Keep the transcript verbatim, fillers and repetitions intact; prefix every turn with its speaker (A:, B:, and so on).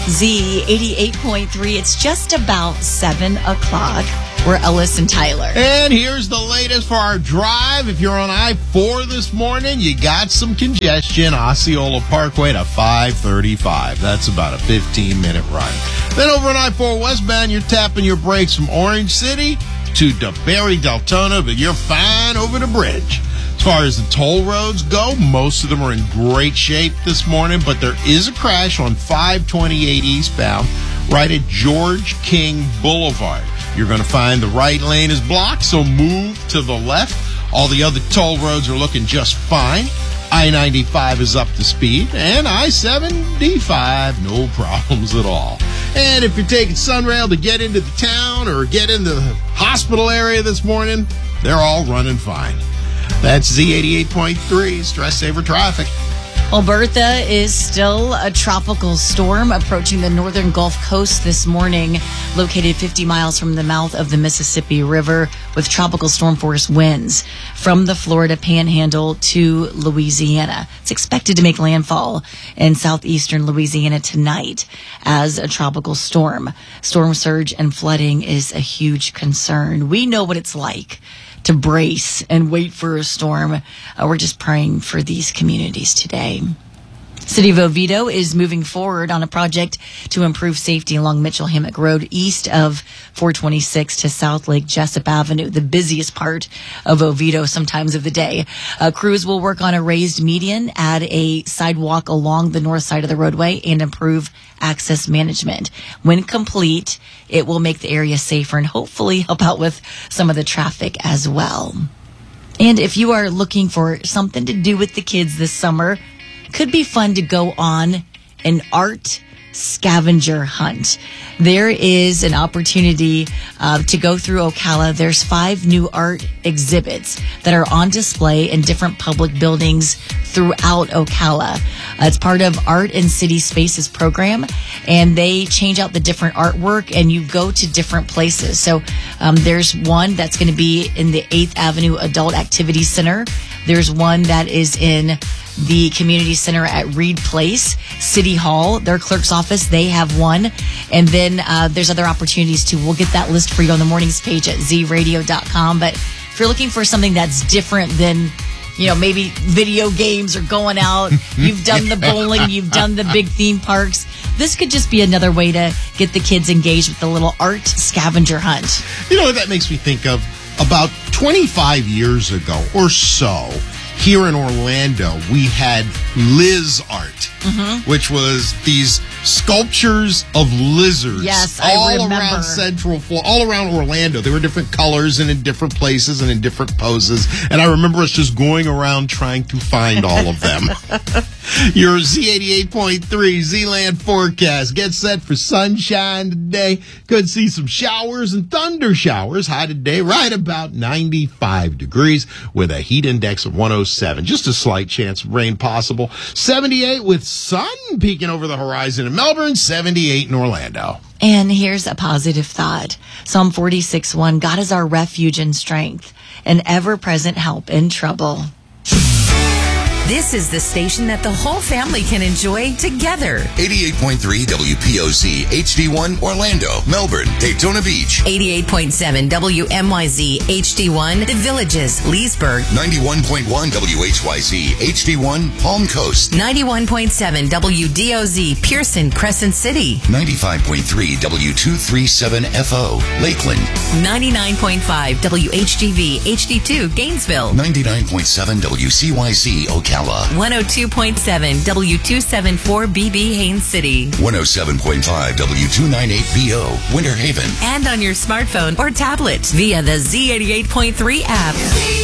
A: Z eighty-eight point three. It's just about seven o'clock. We're Ellis and Tyler.
B: And here's the latest for our drive. If you're on I four this morning, you got some congestion. Osceola Parkway to five thirty-five. That's about a fifteen-minute run. Then over on I four westbound, you're tapping your brakes from Orange City to DeBerry Deltona, but you're fine over the bridge. As far as the toll roads go, most of them are in great shape this morning, but there is a crash on five twenty-eight eastbound right at George King Boulevard. You're going to find the right lane is blocked, so move to the left. All the other toll roads are looking just fine. I ninety-five is up to speed, and I seventy-five, no problems at all. And if you're taking Sunrail to get into the town or get into the hospital area this morning, they're all running fine. That's Z eighty-eight point three, Stress Saver Traffic.
A: Well, Bertha is still a tropical storm approaching the northern Gulf Coast this morning, located fifty miles from the mouth of the Mississippi River, with tropical storm force winds from the Florida Panhandle to Louisiana. It's expected to make landfall in southeastern Louisiana tonight as a tropical storm. Storm surge and flooding is a huge concern. We know what it's like to brace and wait for a storm. Uh, we're just praying for these communities today. City of Oviedo is moving forward on a project to improve safety along Mitchell Hammock Road east of four twenty-six to South Lake Jessup Avenue, the busiest part of Oviedo sometimes of the day. Uh, crews will work on a raised median, add a sidewalk along the north side of the roadway, and improve access management. When complete, it will make the area safer and hopefully help out with some of the traffic as well. And if you are looking for something to do with the kids this summer, could be fun to go on an art scavenger hunt. There is an opportunity uh, to go through Ocala. There's five new art exhibits that are on display in different public buildings throughout Ocala. Uh, it's part of Art in City Spaces program, and they change out the different artwork, and you go to different places. So um, there's one that's going to be in the eighth Avenue Adult Activity Center. There's one that is in the community center at Reed Place. City Hall, their clerk's office, they have one. And then uh, there's other opportunities too. We'll get that list for you on the mornings page at z radio dot com. But if you're looking for something that's different than, you know, maybe video games or going out, you've done the bowling, you've done the big theme parks, this could just be another way to get the kids engaged with the little art scavenger hunt.
B: You know what that makes me think of? About twenty-five years ago or so, here in Orlando, we had Liz Art, mm-hmm. which was these sculptures of lizards.
A: Yes, I
B: all
A: remember.
B: around Central, all around Orlando. They were different colors and in different places and in different poses. And I remember us just going around trying to find all of them. Your Z eighty-eight point three Z-Land forecast. Get set for sunshine today. Could see some showers and thunder showers. High today, right about ninety-five degrees with a heat index of one oh seven. Just a slight chance of rain possible. seventy-eight with sun peeking over the horizon in Melbourne. seventy-eight in Orlando.
A: And here's a positive thought. Psalm forty-six one, God is our refuge and strength, an ever-present help in trouble.
C: This is the station that the whole family can enjoy together.
D: eighty-eight point three W P O Z H D one Orlando, Melbourne, Daytona Beach.
C: eighty-eight point seven W M Y Z H D one The Villages, Leesburg.
D: ninety-one point one W H Y Z H D one Palm Coast.
C: ninety-one point seven W D O Z Pearson, Crescent City.
D: ninety-five point three W two thirty-seven F O Lakeland.
C: ninety-nine point five W H G V H D two Gainesville.
D: ninety-nine point seven W C Y Z Ocala.
C: one oh two point seven W two seventy-four B B Haines City.
D: one oh seven point five W two ninety-eight B O Winter Haven.
C: And on your smartphone or tablet via the Z eighty-eight point three app.